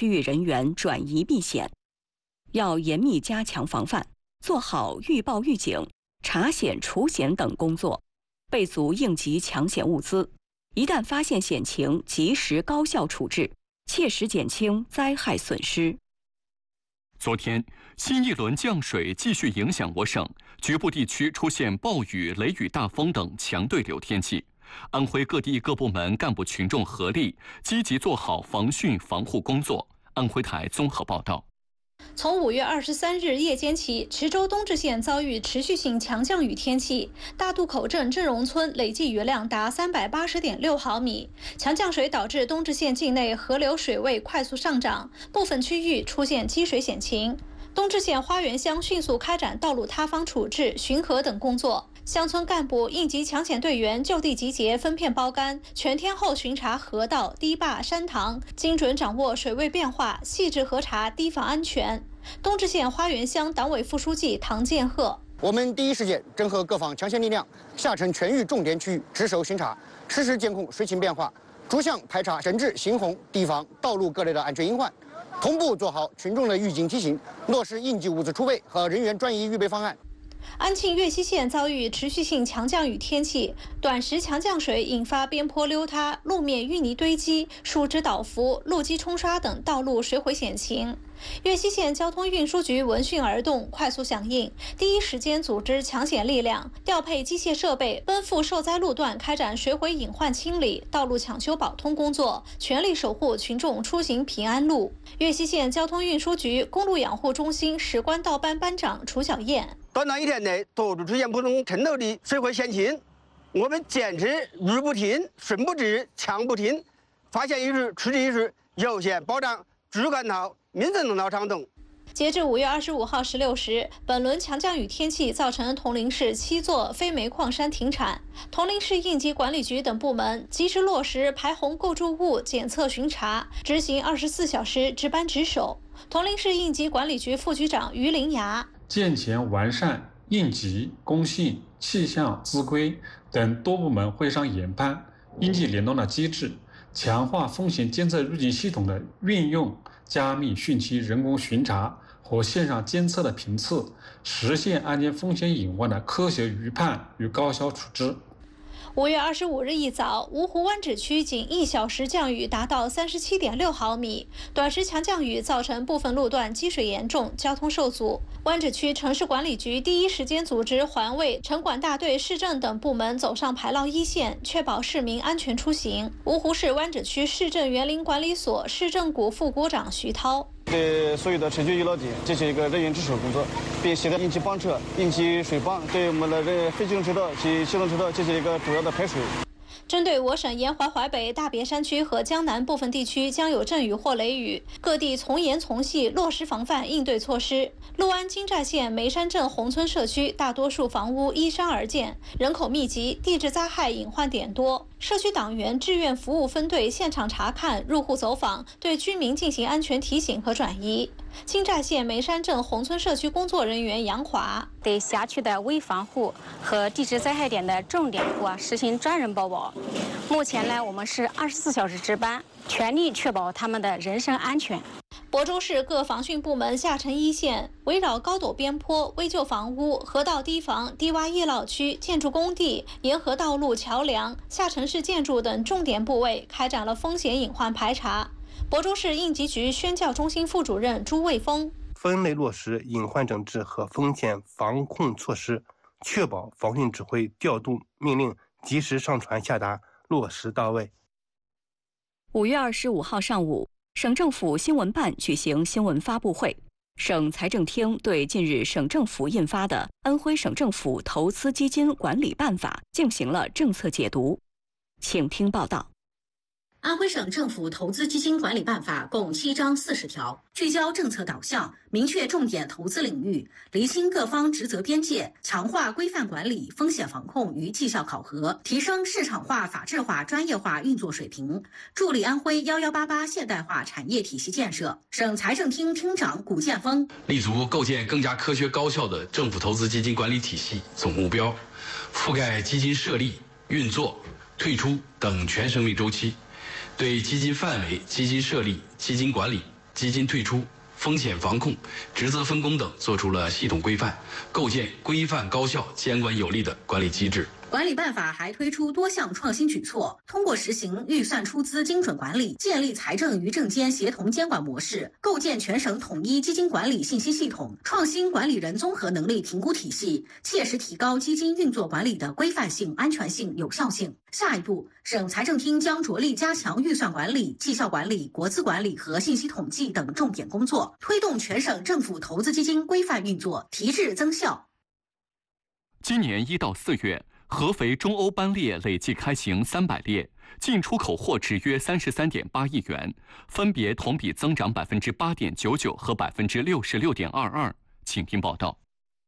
区域人员转移避险，要严密加强防范，做好预报预警、查险除险等工作，备足应急抢险物资。一旦发现险情，及时高效处置，切实减轻灾害损失。 昨天，新一轮降水继续影响我省，局部地区出现暴雨、雷雨大风等强对流天气。安徽各地各部门干部群众合力，积极做好防汛防护工作。安徽台综合报道。 从5月23日夜间起，池州东至县遭遇持续性强降雨天气，大渡口镇镇荣村累计雨量达380.6毫米。强降水导致东至县境内河流水位快速上涨，部分区域出现积水险情。东至县花园乡迅速开展道路塌方处置、巡河等工作。乡村干部、应急抢险队员就地集结，分片包干，全天候巡查河道、堤坝、山塘，精准掌握水位变化，细致核查，堤防安全。东至县花园乡党委副书记唐建鹤： 我们第一时间整合各方抢险力量，下沉全域重点区域，值守巡查，实时监控水情变化，逐项排查整治新洪堤防、道路各类的安全隐患，同步做好群众的预警提醒，落实应急物资储备和人员转移预备方案。 安庆岳西县遭遇持续性强降雨天气，短时强降水引发边坡溜塌、路面淤泥堆积、树枝倒伏、路基冲刷等道路水毁险情。岳西县交通运输局闻讯而动，快速响应，第一时间组织抢险力量，调配机械设备，奔赴受灾路段开展水毁隐患清理、道路抢修保通工作，全力守护群众出行平安路。岳西县交通运输局公路养护中心史官道班班长楚小燕： 短短一天内，多处出现不同程度的水毁险情，我们坚持雨不停、水不止、抢不停，发现一时、处置一时，优先保障居住干道、民生通道畅通。 截至5月25号16时，本轮强降雨天气造成铜陵市7座非煤矿山停产。铜陵市应急管理局等部门及时落实排洪构筑物检测巡查，执行24小时值班值守。铜陵市应急管理局副局长于林芽： 健全完善应急、公信、气象、资规等多部门会商研判、应急联动的机制，强化风险监测入境系统的运用，加密汛期人工巡查和线上监测的频次，实现安全风险隐患的科学预判与高效处置。 5月25日一早，芜湖湾仔区仅1小时降雨达到37.6毫米，短时强降雨造成部分路段积水严重，交通受阻。湾仔区城市管理局第一时间组织环卫、城管大队、市政等部门走上排涝一线，确保市民安全出行。芜湖市湾仔区市政园林管理所市政股副股长徐涛： 对所有的社区医疗点进行一个人员值守工作，并携带应急泵车、应急水泵对我们的非机动车道及机动车道进行一个主要的排水。 针对我省沿淮淮北、大别山区和江南部分地区将有阵雨或雷雨，各地从严从细落实防范应对措施。六安金寨县梅山镇宏村社区大多数房屋依山而建，人口密集，地质灾害隐患点多。社区党员志愿服务分队现场查看、入户走访，对居民进行安全提醒和转移。金寨县梅山镇宏村社区工作人员杨华： 对辖区的危防户和地质灾害点的重点户实行专人保保。目前呢，我们是24小时值班，全力确保他们的人身安全。 亳州市各防汛部门下沉一线，围绕高陡边坡、危旧房屋、河道堤防、低洼易涝区、建筑工地、沿河道路、桥梁、下沉式建筑等重点部位，开展了风险隐患排查。亳州市应急局宣教中心副主任朱卫峰： 分类落实隐患整治和风险防控措施，确保防汛指挥调度命令及时上传下达，落实到位。 5月25号上午，省政府新闻办举行新闻发布会，省财政厅对近日省政府印发的《安徽省政府投资基金管理办法》进行了政策解读，请听报道。 安徽省政府投资基金管理办法共7章40条，聚焦政策导向，明确重点投资领域，厘清各方职责边界，强化规范管理、风险防控与绩效考核，提升市场化、法治化、专业化运作水平，助力安徽1188现代化产业体系建设。省财政厅厅长古建峰： 立足构建更加科学高效的政府投资基金管理体系总目标，覆盖基金设立、运作、退出等全生命周期。对基金范围、基金设立、基金管理、基基金退出、风险防控、职责分工等作出了系统规范，构建规范高效、监管有力的管理机制。 管理办法还推出多项创新举措，通过实行预算出资精准管理，建立财政与证监协同监管模式，构建全省统一基金管理信息系统，创新管理人综合能力评估体系，切实提高基金运作管理的规范性、安全性、有效性。下一步，省财政厅将着力加强预算管理、绩效管理、国资管理和信息统计等重点工作，推动全省政府投资基金规范运作，提质增效。 今年1到4月，合肥中欧班列累计开行300列，进出口货值约33.8亿元，分别同比增长8.99%和66.22%。请听报道。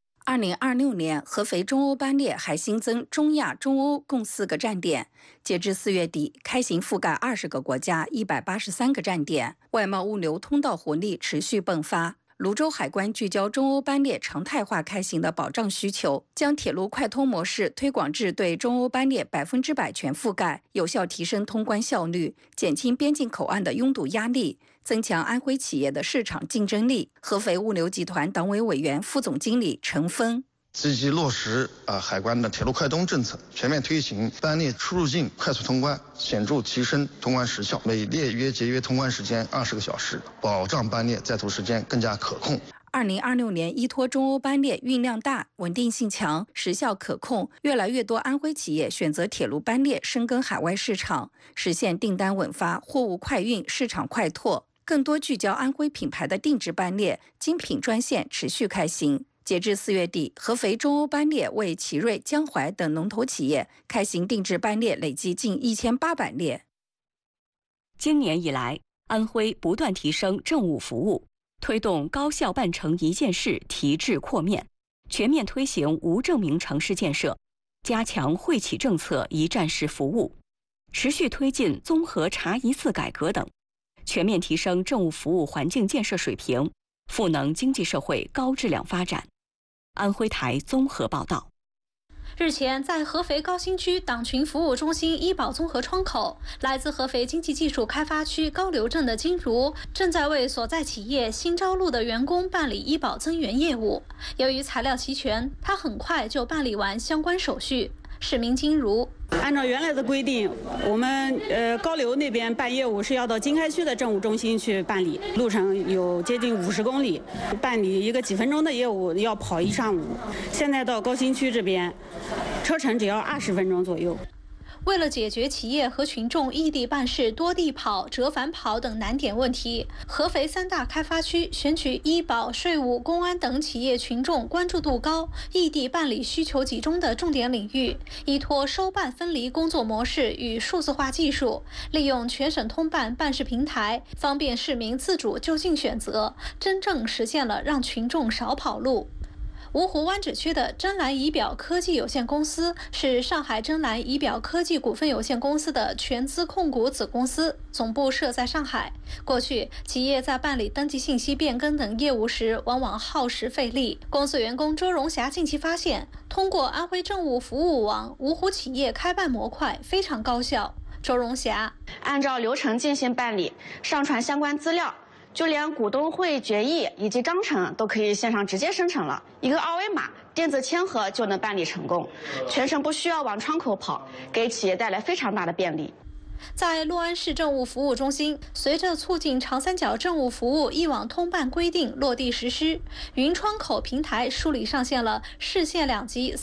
2026年，合肥中欧班列还新增中亚、中欧共4个站点，截至4月底，开行覆盖20个国家，183个站点，外贸物流通道活力持续迸发。泸州海关聚焦中欧班列常态化开行的保障需求，将铁路快通模式推广至对中欧班列100%全覆盖，有效提升通关效率，减轻边境口岸的拥堵压力，增强安徽企业的市场竞争力。合肥物流集团党委委员、副总经理陈峰。 积极落实海关的铁路快通政策，全面推行班列出入境快速通关，显著提升通关时效，每列约节约通关时间20个小时，保障班列在途时间更加可控。 2026年依托中欧班列运量大、稳定性强、时效可控，越来越多安徽企业选择铁路班列深耕海外市场，实现订单稳发、货物快运、市场快拓。更多聚焦安徽品牌的定制班列、精品专线持续开行。截至4月底，合肥中欧班列为奇瑞、江淮等龙头企业开行定制班列累计近1800列。 今年以来，安徽不断提升政务服务，推动高效办成一件事提质扩面，全面推行无证明城市建设，加强惠企政策一站式服务，持续推进综合查一次改革等，全面提升政务服务环境建设水平，赋能经济社会高质量发展。安徽台综合报道。 日前，在合肥高新区党群服务中心医保综合窗口，来自合肥经济技术开发区高邮镇的金如正在为所在企业新招录的员工办理医保增援业务。由于材料齐全，他很快就办理完相关手续。市民金如。 按照原来的规定，我们高邮那边办业务是要到经开区的政务中心去办理，路程有接近50公里，办理一个几分钟的业务要跑1上午。现在到高新区这边，车程只要20分钟左右。 为了解决企业和群众异地办事、多地跑、折返跑等难点问题，合肥3大开发区选取医保、税务、公安等企业群众关注度高、异地办理需求集中的重点领域，依托收办分离工作模式与数字化技术，利用全省通办办事平台，方便市民自主就近选择，真正实现了让群众少跑路。芜湖湾址区的真蓝仪表科技有限公司是上海真蓝仪表科技股份有限公司的全资控股子公司，总部设在上海。过去，企业在办理登记信息变更等业务时，往往耗时费力。公司员工周荣霞近期发现，通过安徽政务服务网芜湖企业开办模块非常高效。周荣霞按照流程进行办理，上传相关资料。就连股东会决议以及章程都可以线上直接生成了，一个二维码电子签合就能办理成功，全程不需要往窗口跑，给企业带来非常大的便利。 在六安市政务服务中心，随着促进长三角政务服务一网通办规定落地实施，云窗口平台梳理上线了市县2级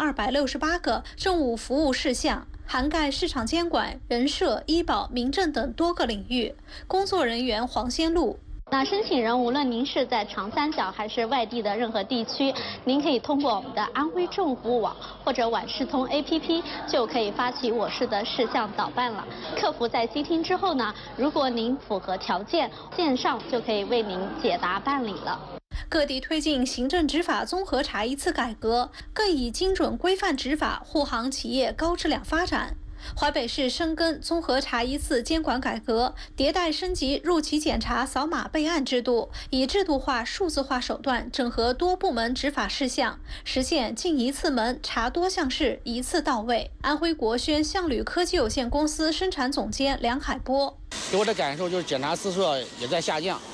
3268个政务服务事项，涵盖市场监管、人社、医保、民政等多个领域。工作人员黄先路。 那申请人无论您是在长三角还是外地的任何地区，您可以通过我们的安徽政务服务网或者晚市通 APP 就可以发起我市的事项导办了。客服在接听之后呢，如果您符合条件，线上就可以为您解答办理了。 各地推进行政执法综合查一次改革，更以精准规范执法护航企业高质量发展。淮北市深耕综合查一次监管改革，迭代升级入企检查扫码备案制度，以制度化、数字化手段整合多部门执法事项，实现进一次门查多项事一次到位。安徽国轩象旅科技有限公司生产总监梁海波： 给我的感受就是检查次数也在下降，